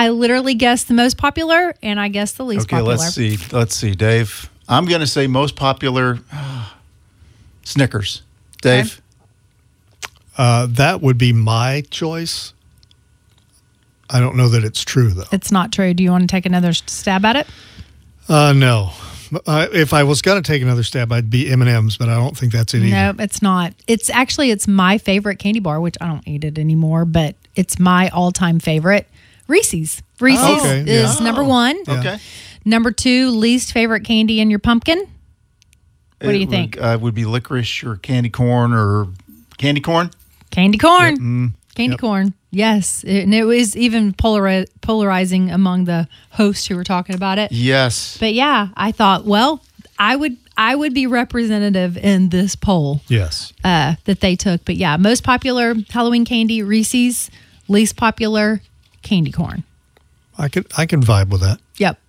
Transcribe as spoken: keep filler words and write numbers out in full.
I literally guessed the most popular, and I guessed the least okay, popular. let's see. Let's see, Dave. I'm going to say most popular uh, Snickers. Dave? Okay. Uh, that would be my choice. I don't know that it's true, though. It's not true. Do you want to take another stab at it? Uh, no. Uh, if I was going to take another stab, I'd be M and M's, but I don't think that's it either. No, it's not. It's actually, it's my favorite candy bar, which I don't eat it anymore, but it's my all-time favorite. Reese's. Reese's Oh, okay. is Yeah. number one. Yeah. Okay. Number two, least favorite candy in your pumpkin. What It do you would, think? Uh, would be licorice or candy corn or candy corn? Candy corn. Mm, Candy Yep. corn. Yes. It- and it was even polari- polarizing among the hosts who were talking about it. yes. But yeah, I thought, well, I would I would be representative in this poll Yes. uh, that they took. But yeah, most popular Halloween candy, Reese's. Least popular, candy corn. I can I can vibe with that. Yep.